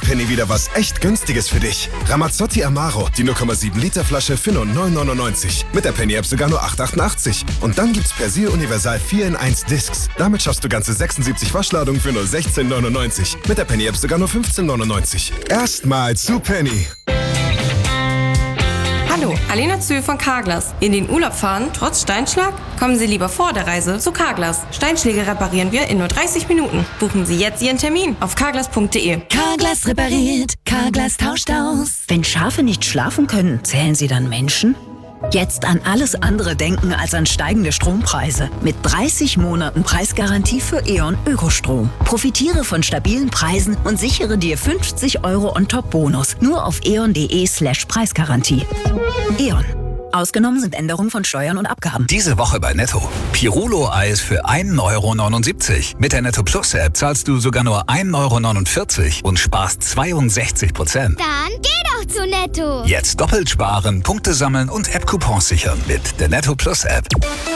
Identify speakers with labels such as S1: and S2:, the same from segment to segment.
S1: Penny wieder was echt Günstiges für dich. Ramazzotti Amaro, die 0,7 Liter Flasche für nur 9,99. Mit der Penny-App sogar nur 8,88. Und dann gibt's Persil Universal 4 in 1 Discs. Damit schaffst du ganze 76 Waschladungen für nur 16,99. Mit der Penny-App sogar nur 15,99. Erstmal zu Penny.
S2: Hallo, Alena Zühl von Carglass. In den Urlaub fahren, trotz Steinschlag? Kommen Sie lieber vor der Reise zu Carglass. Steinschläge reparieren wir in nur 30 Minuten. Buchen Sie jetzt Ihren Termin auf carglass.de.
S3: Carglass repariert, Carglass tauscht aus. Wenn Schafe nicht schlafen können, zählen sie dann Menschen? Jetzt an alles andere denken als an steigende Strompreise. Mit 30 Monaten Preisgarantie für E.ON Ökostrom. Profitiere von stabilen Preisen und sichere dir 50 € On-Top-Bonus. Nur auf eon.de/Preisgarantie. E.ON. Ausgenommen sind Änderungen von Steuern und Abgaben.
S4: Diese Woche bei Netto. Pirulo-Eis für 1,79 €. Mit der Netto Plus App zahlst du sogar nur 1,49 € und sparst 62%.
S5: Dann geh doch zu Netto.
S4: Jetzt doppelt sparen, Punkte sammeln und App-Coupons sichern mit der Netto Plus App.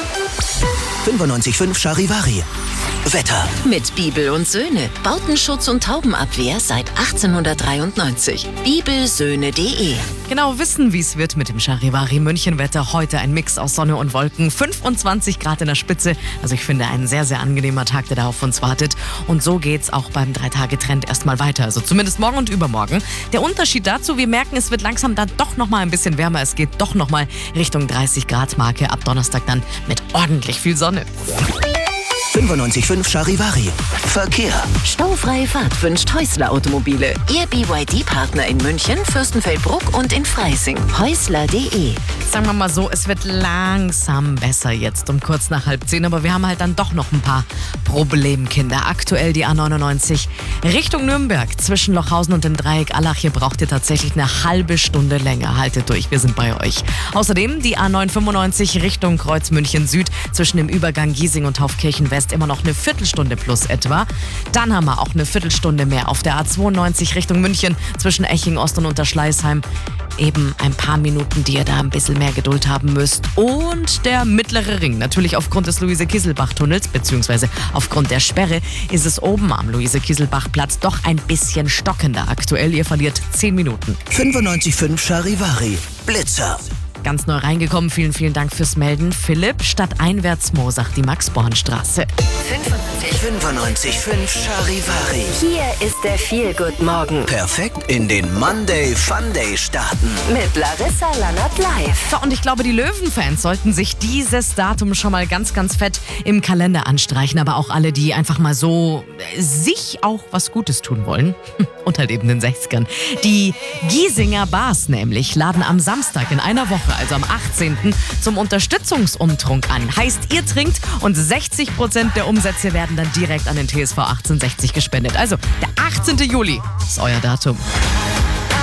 S6: 95.5 Charivari. Wetter.
S3: Mit Bibel und Söhne. Bautenschutz und Taubenabwehr seit 1893. Bibelsöhne.de.
S7: Genau wissen, wie es wird mit dem Charivari München-Wetter. Heute ein Mix aus Sonne und Wolken. 25 Grad in der Spitze. Also ich finde, ein sehr, sehr angenehmer Tag, der da auf uns wartet. Und so geht's auch beim 3-Tage-Trend erstmal weiter. Also zumindest morgen und übermorgen. Der Unterschied dazu, wir merken, es wird langsam dann doch nochmal ein bisschen wärmer. Es geht doch nochmal Richtung 30 Grad Marke. Ab Donnerstag dann mit ordentlich viel Sonne.
S6: 95.5 Charivari. Verkehr.
S3: Staufreie Fahrt wünscht Häusler Automobile. Ihr BYD-Partner in München, Fürstenfeldbruck und in Freising. Häusler.de.
S7: Sagen wir mal so, es wird langsam besser jetzt um kurz nach 9:30. Aber wir haben halt dann doch noch ein paar Problemkinder. Aktuell die A99 Richtung Nürnberg. Zwischen Lochhausen und dem Dreieck Allach. Hier braucht ihr tatsächlich eine halbe Stunde länger. Haltet durch, wir sind bei euch. Außerdem die A995 Richtung Kreuz München Süd. Zwischen dem Übergang Giesing und Taufkirchen West immer noch eine Viertelstunde plus etwa. Dann haben wir auch eine Viertelstunde mehr auf der A92 Richtung München zwischen Eching Ost und Unterschleißheim. Eben ein paar Minuten, die ihr da ein bisschen mehr Geduld haben müsst. Und der mittlere Ring. Natürlich aufgrund des Luise-Kieselbach-Tunnels, beziehungsweise aufgrund der Sperre, ist es oben am Luise-Kieselbach-Platz doch ein bisschen stockender. Aktuell, ihr verliert 10 Minuten.
S6: 95.5 Charivari. Blitzer.
S7: Ganz neu reingekommen, vielen, vielen Dank fürs Melden. Philipp, stadteinwärts Moosach, die Max-Born-Straße.
S6: 95.5 Charivari.
S3: Hier ist der Feel-Good-Morgen.
S6: Perfekt in den Monday Fun Day starten.
S3: Mit Larissa Lannert live.
S7: So, und ich glaube, die Löwen-Fans sollten sich dieses Datum schon mal ganz, ganz fett im Kalender anstreichen. Aber auch alle, die einfach mal so sich auch was Gutes tun wollen. Und halt eben den 60ern. Die Giesinger Bars nämlich laden am Samstag in einer Woche, also am 18. zum Unterstützungsumtrunk an. Heißt, ihr trinkt und 60% der Umsätze werden dann direkt an den TSV 1860 gespendet. Also, der 18. Juli ist euer Datum.